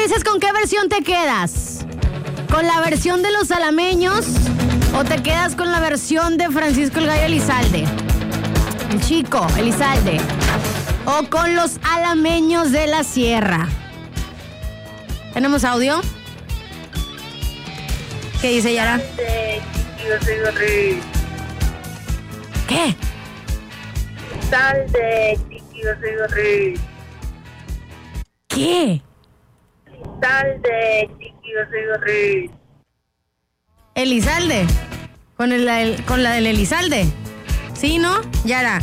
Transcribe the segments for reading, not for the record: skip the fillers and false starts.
dices con qué versión te quedas? ¿Con la versión de los alameños o te quedas con la versión de Francisco el Gallo Elizalde? El Chico Elizalde. ¿O con los alameños de la sierra? ¿Tenemos audio? ¿Qué dice Yara? ¿Qué? Salde, chiquillo, soy Gorri. ¿Qué? Salde, chiquillo, soy Gorri. Elizalde. Con la del Elizalde. ¿Sí, no? Yara.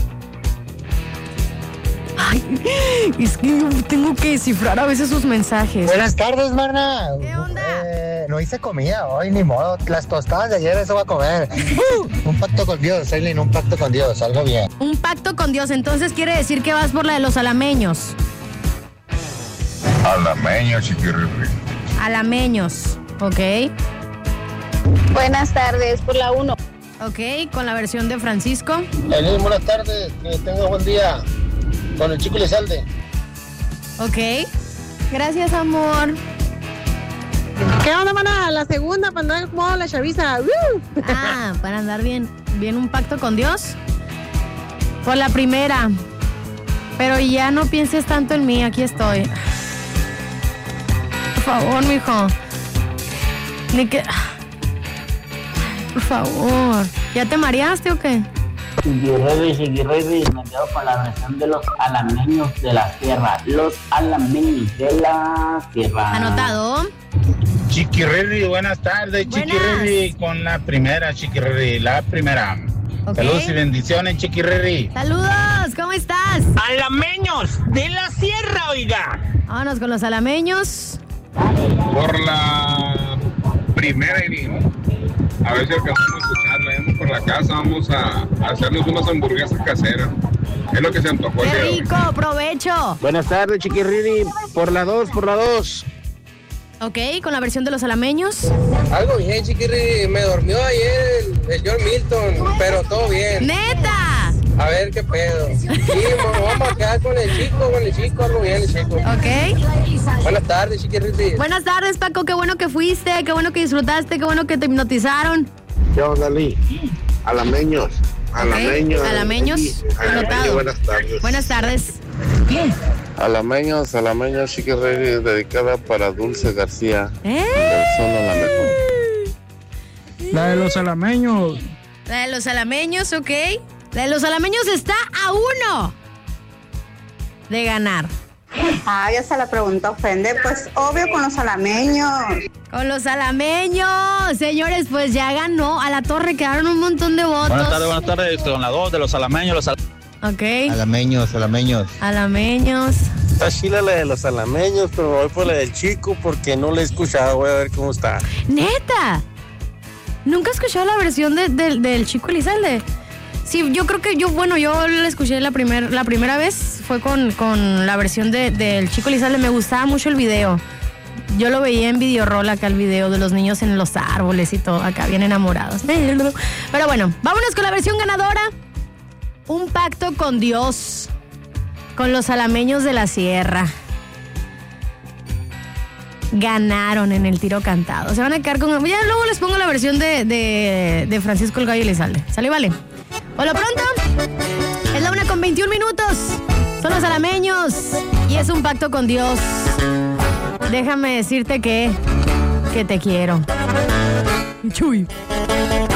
Ay, es que yo tengo que descifrar a veces sus mensajes. Buenas tardes, Marna. ¿Qué onda? No hice comida hoy, ni modo. Las tostadas de ayer, eso va a comer. Un pacto con Dios, Aileen, un pacto con Dios, algo bien. Un pacto con Dios, entonces quiere decir que vas por la de los alameños. Alameños, chiquirri. Alameños, ok. Buenas tardes, por la 1. Ok, con la versión de Francisco. Aileen, buenas tardes, que tenga buen día. Con el Chico Elizalde. Ok. Gracias, amor. ¿Qué onda, maná? La segunda para andar como la chaviza. Ah, para andar bien un pacto con Dios. Por la primera. Pero ya no pienses tanto en mí, aquí estoy. Por favor, mijo. Ni que... Por favor. ¿Ya te mareaste o qué? Chiquirri, me quedo con la versión de los alameños de la sierra. Los alameños de la sierra. Anotado. Chiquirri, buenas tardes, Chiquirri, con la primera, Chiquirri, la primera. Okay. Saludos y bendiciones, Chiquirri. Saludos, ¿cómo estás? Alameños de la sierra, oiga. Vámonos con los alameños. Por la primera, Aileen. A ver si alcanzamos a escucharla. Vamos por la casa, vamos a hacernos unas hamburguesas caseras. Es lo que se antojó. ¡Qué rico! ¡Provecho! Buenas tardes, Chiquirri. Por la 2. Ok, con la versión de los alameños. Algo bien, Chiquirri. Me dormió ayer el John Milton, pero todo bien. ¡Neta! A ver qué pedo. Sí, vamos a quedar con el chico, algo bien, el chico. Ok. Buenas tardes, Chiquirri. Buenas tardes, Paco. Qué bueno que fuiste, qué bueno que disfrutaste, qué bueno que te hipnotizaron. ¿Qué onda, Lee? Alameños. Okay. Alameños. Anotado. Buenas tardes. Buenas tardes. Alameños, Chiquirri, dedicada para Dulce García. Solo la mejor. La de los alameños. La de los alameños, ok. La de los alameños está a 1 de ganar. Ah, ya se la pregunta ofende. Pues obvio con los alameños. Con los alameños, señores, pues ya ganó. A la torre quedaron un montón de votos. Buenas tardes, con la 2 de los alameños. Ok. Alameños. Alameños. Está chila la de los alameños, pero voy por la del Chico porque no la he escuchado. Voy a ver cómo está. ¿Neta? ¿Nunca has escuchado la versión del Chico Elizalde? Sí, yo creo que yo la escuché la primera vez, fue con la versión del Chico Elizalde. Me gustaba mucho el video. Yo lo veía en Videoroll acá, el video de los niños en los árboles y todo, acá bien enamorados. Pero bueno, vámonos con la versión ganadora. Un pacto con Dios, con los alameños de la sierra. Ganaron en el tiro cantado. Se van a quedar con... Ya luego les pongo la versión de Francisco el Gallo Elizalde. ¿Sale y vale? Por lo pronto, es la 1:21. Son los alameños y es un pacto con Dios. Déjame decirte que te quiero. Chuy.